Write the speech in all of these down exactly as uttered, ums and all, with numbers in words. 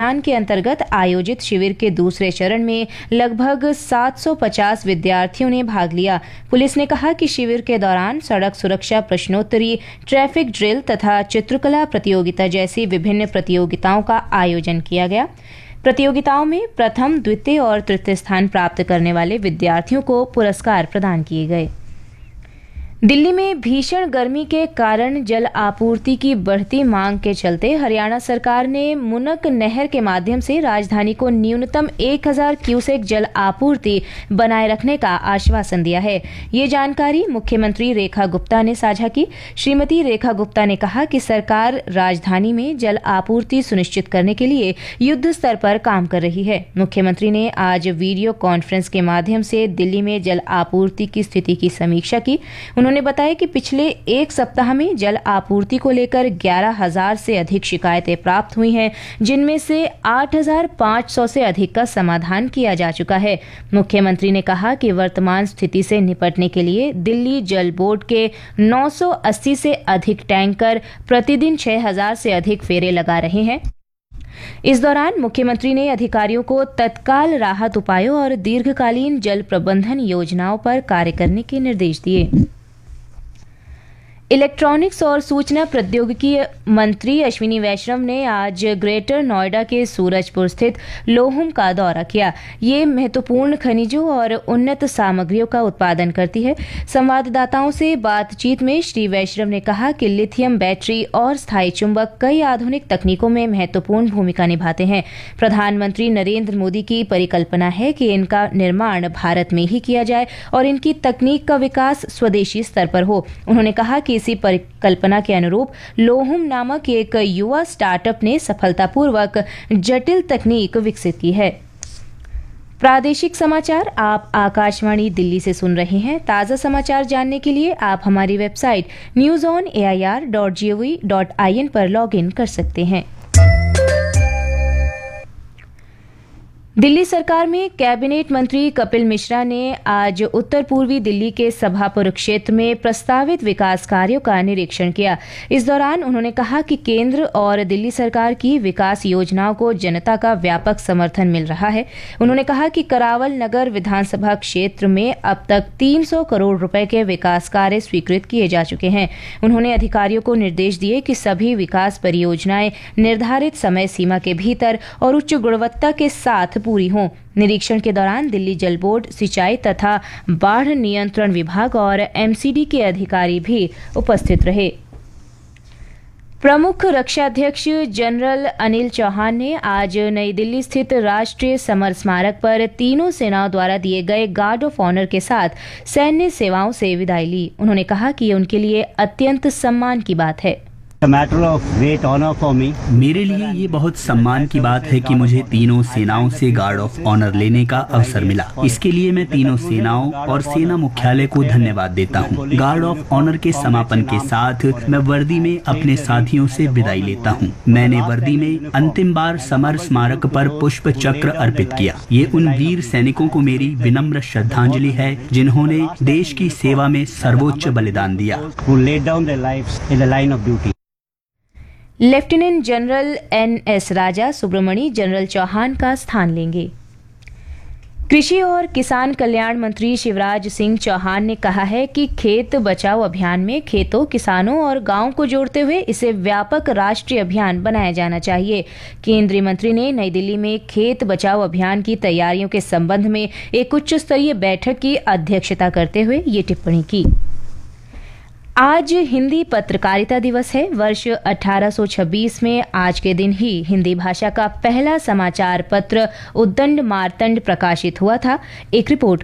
अभियान के अंतर्गत आयोजित शिविर के दूसरे चरण में लगभग सात सौ पचास विद्यार्थियों ने भाग लिया। पुलिस ने कहा कि शिविर के दौरान सड़क सुरक्षा प्रश्नोत्तरी, ट्रैफिक ड्रिल तथा चित्रकला प्रतियोगिता जैसी विभिन्न प्रतियोगिताओं का आयोजन किया गया। प्रतियोगिताओं में प्रथम, द्वितीय और तृतीय स्थान प्राप्त करने वाले विद्यार्थियों को पुरस्कार प्रदान किए गए। दिल्ली में भीषण गर्मी के कारण जल आपूर्ति की बढ़ती मांग के चलते हरियाणा सरकार ने मुनक नहर के माध्यम से राजधानी को न्यूनतम एक हज़ार क्यूसेक जल आपूर्ति बनाए रखने का आश्वासन दिया है। ये जानकारी मुख्यमंत्री रेखा गुप्ता ने साझा की। श्रीमती रेखा गुप्ता ने कहा कि सरकार राजधानी में जल आपूर्ति सुनिश्चित करने के लिए युद्ध स्तर पर काम कर रही है। मुख्यमंत्री ने आज वीडियो कॉन्फ्रेंस के माध्यम से दिल्ली में जल आपूर्ति की स्थिति की समीक्षा की। उन्होंने बताया कि पिछले एक सप्ताह में जल आपूर्ति को लेकर ग्यारह हज़ार से अधिक शिकायतें प्राप्त हुई हैं, जिनमें से आठ हज़ार पाँच सौ से अधिक का समाधान किया जा चुका है। मुख्यमंत्री ने कहा कि वर्तमान स्थिति से निपटने के लिए दिल्ली जल बोर्ड के नौ सौ अस्सी से अधिक टैंकर प्रतिदिन छह हज़ार से अधिक फेरे लगा रहे हैं। इस दौरान मुख्यमंत्री ने अधिकारियों को तत्काल राहत उपायों और दीर्घकालीन जल प्रबंधन योजनाओं पर कार्य करने के निर्देश दिए। इलेक्ट्रॉनिक्स और सूचना प्रौद्योगिकी मंत्री अश्विनी वैष्णव ने आज ग्रेटर नोएडा के सूरजपुर स्थित लोहुम का दौरा किया। ये महत्वपूर्ण खनिजों और उन्नत सामग्रियों का उत्पादन करती है। संवाददाताओं से बातचीत में श्री वैष्णव ने कहा कि लिथियम बैटरी और स्थायी चुंबक कई आधुनिक तकनीकों में महत्वपूर्ण भूमिका निभाते हैं। प्रधानमंत्री नरेंद्र मोदी की परिकल्पना है कि इनका निर्माण भारत में ही किया जाए और इनकी तकनीक का विकास स्वदेशी स्तर पर हो। उन्होंने कहा कि इसी परिकल्पना के अनुरूप लोहुम नामक एक युवा स्टार्टअप ने सफलतापूर्वक जटिल तकनीक विकसित की है। प्रादेशिक समाचार आप आकाशवाणी दिल्ली से सुन रहे हैं। ताज़ा समाचार जानने के लिए आप हमारी website news on A I R dot G O V dot I N पर लॉग इन कर सकते हैं। दिल्ली सरकार में कैबिनेट मंत्री कपिल मिश्रा ने आज उत्तर पूर्वी दिल्ली के सभापुर क्षेत्र में प्रस्तावित विकास कार्यों का निरीक्षण किया। इस दौरान उन्होंने कहा कि केंद्र और दिल्ली सरकार की विकास योजनाओं को जनता का व्यापक समर्थन मिल रहा है। उन्होंने कहा कि करावल नगर विधानसभा क्षेत्र में अब तक तीन सौ करोड़ रुपए के विकास कार्य स्वीकृत किए जा चुके हैं। उन्होंने अधिकारियों को निर्देश दिए कि सभी विकास परियोजनाएं निर्धारित समय सीमा के भीतर और उच्च गुणवत्ता के साथ पूरी हों। निरीक्षण के दौरान दिल्ली जल बोर्ड, सिंचाई तथा बाढ़ नियंत्रण विभाग और एम सी डी के अधिकारी भी उपस्थित रहे। प्रमुख रक्षा अध्यक्ष जनरल अनिल चौहान ने आज नई दिल्ली स्थित राष्ट्रीय समर स्मारक पर तीनों सेनाओं द्वारा दिए गए गार्ड ऑफ ऑनर के साथ सैन्य सेवाओं से विदाई ली। उन्होंने कहा कि ये उनके लिए अत्यंत सम्मान की बात है। मेरे लिए ये बहुत सम्मान की बात है कि मुझे तीनों सेनाओं से गार्ड ऑफ ऑनर लेने का अवसर मिला। इसके लिए मैं तीनों सेनाओं और सेना मुख्यालय को धन्यवाद देता हूँ। गार्ड ऑफ ऑनर के समापन के साथ मैं वर्दी में अपने साथियों से विदाई लेता हूँ। मैंने वर्दी में अंतिम बार समर स्मारक पर पुष्प चक्र अर्पित किया। ये उन वीर सैनिकों को मेरी विनम्र श्रद्धांजलि है जिन्होंने देश की सेवा में सर्वोच्च बलिदान दिया। लेफ्टिनेंट जनरल एन एस राजा सुब्रमणी जनरल चौहान का स्थान लेंगे। कृषि और किसान कल्याण मंत्री शिवराज सिंह चौहान ने कहा है कि खेत बचाओ अभियान में खेतों, किसानों और गांवों को जोड़ते हुए इसे व्यापक राष्ट्रीय अभियान बनाया जाना चाहिए। केंद्रीय मंत्री ने नई दिल्ली में खेत बचाओ अभियान की तैयारियों के संबंध में एक उच्च स्तरीय बैठक की अध्यक्षता करते हुए ये टिप्पणी की। आज हिंदी पत्रकारिता दिवस है। वर्ष अठारह सौ छब्बीस में आज के दिन ही हिंदी भाषा का पहला समाचार पत्र उद्दंड मार्तंड प्रकाशित हुआ था। एक रिपोर्ट।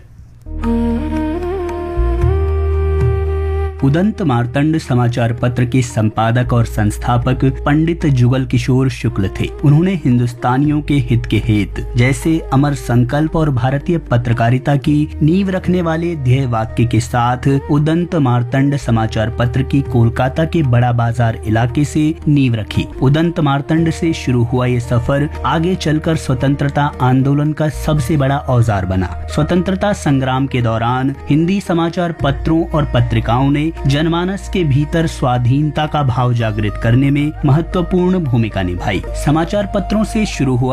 उदंत मार्तंड समाचार पत्र के संपादक और संस्थापक पंडित जुगल किशोर शुक्ल थे। उन्होंने हिंदुस्तानियों के हित के हेत जैसे अमर संकल्प और भारतीय पत्रकारिता की नींव रखने वाले ध्येय वाक्य के साथ उदंत मार्तंड समाचार पत्र की कोलकाता के बड़ा बाजार इलाके से नींव रखी। उदंत मार्तंड से शुरू हुआ ये सफर आगे चलकर स्वतंत्रता आंदोलन का सबसे बड़ा औजार बना। स्वतंत्रता संग्राम के दौरान हिंदी समाचार पत्रों और पत्रिकाओं ने जनमानस के भीतर स्वाधीनता का भाव जागृत करने में महत्वपूर्ण भूमिका निभाई। समाचार पत्रों से शुरू हुआ